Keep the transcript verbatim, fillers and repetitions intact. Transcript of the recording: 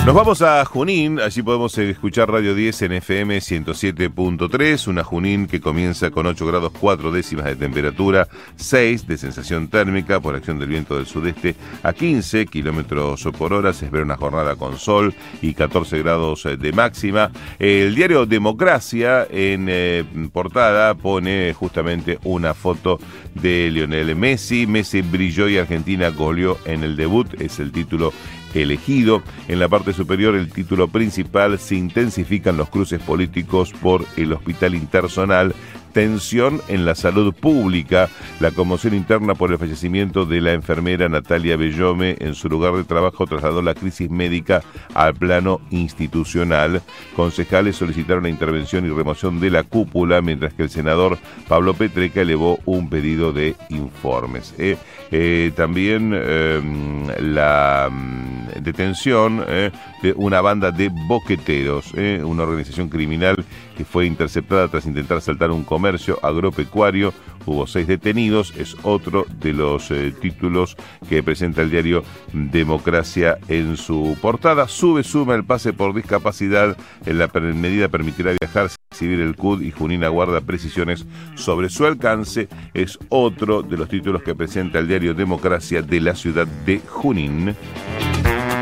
Nos vamos a Junín, allí podemos escuchar Radio diez en F M ciento siete punto tres, una Junín que comienza con ocho grados cuatro décimas de temperatura, seis de sensación térmica por acción del viento del sudeste a quince kilómetros por hora. Se espera una jornada con sol y catorce grados de máxima. El diario Democracia en eh, portada pone justamente una foto de Lionel Messi. Messi brilló y Argentina goleó en el debut, es el título elegido. En la parte superior, el título principal: se intensifican los cruces políticos por el hospital intersonal, tensión en la salud pública, la conmoción interna por el fallecimiento de la enfermera Natalia Bellome en su lugar de trabajo trasladó la crisis médica al plano institucional. Concejales solicitaron la intervención y remoción de la cúpula, mientras que el senador Pablo Petreca elevó un pedido de informes. Eh, eh, también eh, la detención eh, de una banda de boqueteros, eh, una organización criminal que fue interceptada tras intentar asaltar un comercio agropecuario. Hubo seis detenidos, es otro de los eh, títulos que presenta el diario Democracia en su portada. Sube, suma el pase por discapacidad, en la medida permitirá viajar sin exhibir el C U D y Junín aguarda precisiones sobre su alcance. Es otro de los títulos que presenta el diario Democracia de la ciudad de Junín.